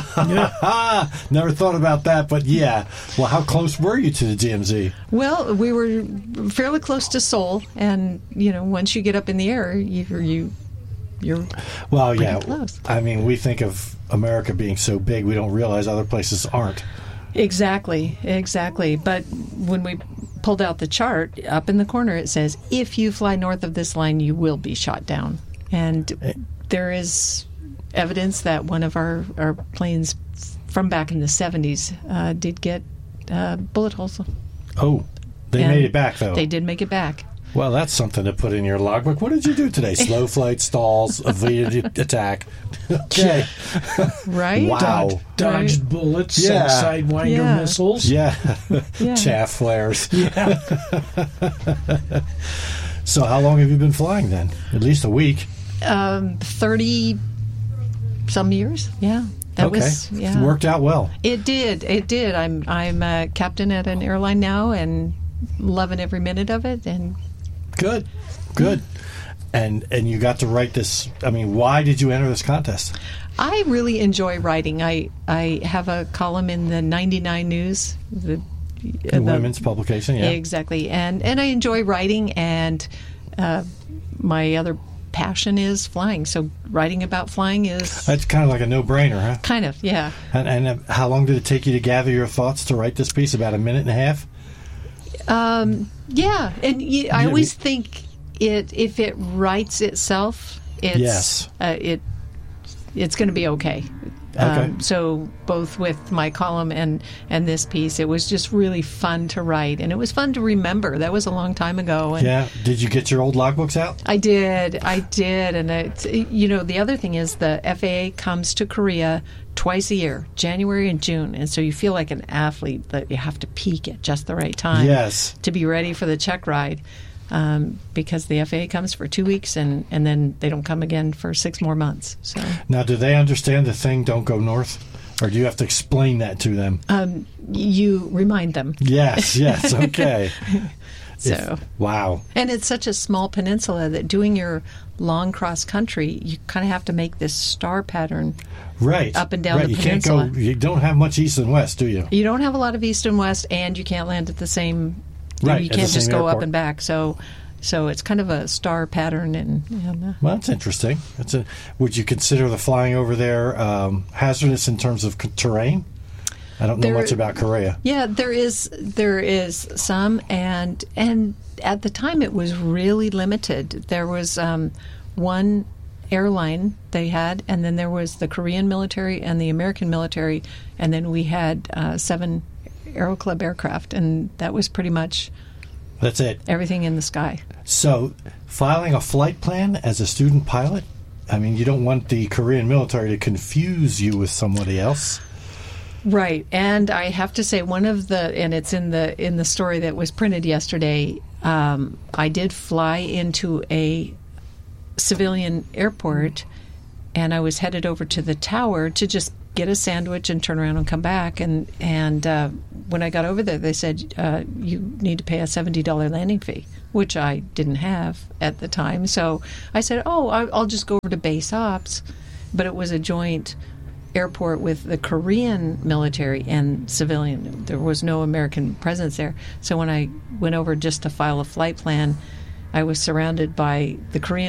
Ah, never thought about that, but yeah. Well, how close were you to the D M Z? Well, we were fairly close to Seoul, and, you know, once you get up in the air, you, you, you're Well, pretty yeah. close. I mean, we think of America being so big, we don't realize other places aren't. Exactly, exactly. But when we pulled out the chart, up in the corner it says, if you fly north of this line, you will be shot down. And there is evidence that one of our, our planes from back in the seventies uh, did get uh, bullet holes. Oh, they And made it back, though. They did make it back. Well, that's something to put in your logbook. What did you do today? Slow flight, stalls, evaded attack. Okay. Right? Wow. Dodged, dodged bullets, Yeah. and Sidewinder Yeah. missiles. Yeah. Yeah. Chaff flares. Yeah. So how long have you been flying then? At least a week. Um, thirty some years. Yeah. That okay. was yeah. It worked out well. It did. It did. I'm I'm a captain at an airline now and loving every minute of it. And Good. Good. And and you got to write this. I mean, why did you enter this contest? I really enjoy writing. I I have a column in the ninety-nine News, the, The women's publication, yeah. Exactly. And and I enjoy writing, and uh, my other passion is flying. So writing about flying is That's kind of like a no-brainer, huh? kind of, yeah. And, and uh, how long did it take you to gather your thoughts to write this piece? About a minute and a half? Um, yeah, and you, I Yeah, always we- think it if it writes itself, it's Yes. uh, it it's going to be okay. Okay. Um, so both with my column and and this piece, it was just really fun to write, and it was fun to remember. That was a long time ago. And Yeah. Did you get your old logbooks out? I did, I did, and it's, you know the other thing is the F A A comes to Korea twice a year, January and June, and so you feel like an athlete that you have to peak at just the right time, Yes. to be ready for the check ride, um, because the F A A comes for two weeks and and then they don't come again for six more months. So Now, do they understand the thing, don't go north? Or do you have to explain that to them? um, you remind them. Yes, yes, okay. So If- wow. And it's such a small peninsula that doing your long cross country, you kind of have to make this star pattern Right. up and down right. the you peninsula. Can't go, you don't have much east and west, do you? You don't have a lot of east and west, and you can't land at the same. Right, You at the can't just same go up airport. and back. So, so it's kind of a star pattern, and, and uh, Well, that's interesting. That's a, would you consider the flying over there um, hazardous in terms of c- terrain? I don't know There- much about Korea. yeah, there is there is some, and and at the time it was really limited. There was um, one airline they had, and then there was the Korean military and the American military, and then we had uh, seven Aero Club aircraft, and that was pretty much That's it. everything in the sky. So, filing a flight plan as a student pilot, I mean, you don't want the Korean military to confuse you with somebody else. Right, and I have to say one of the, and it's in the in the story that was printed yesterday. Um, I did fly into a civilian airport, and I was headed over to the tower to just get a sandwich and turn around and come back. And and uh, when I got over there, they said uh, you need to pay a seventy dollar landing fee, which I didn't have at the time. So I said, oh, I- I'll just go over to base ops, but it was a joint airport with the Korean military and civilian. There was no American presence there. So when I went over just to file a flight plan, I was surrounded by the Korean